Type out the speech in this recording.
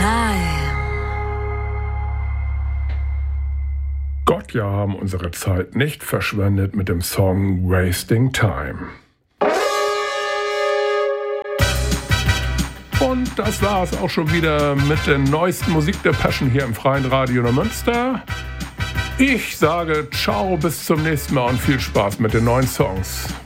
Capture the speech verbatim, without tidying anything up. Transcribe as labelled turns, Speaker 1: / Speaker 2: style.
Speaker 1: time.
Speaker 2: Gott, ja, haben unsere Zeit nicht verschwendet mit dem Song Wasting Time. Und das war es auch schon wieder mit der neuesten Musik der Passion hier im Freien Radio Neumünster. Ich sage ciao, bis zum nächsten Mal und viel Spaß mit den neuen Songs.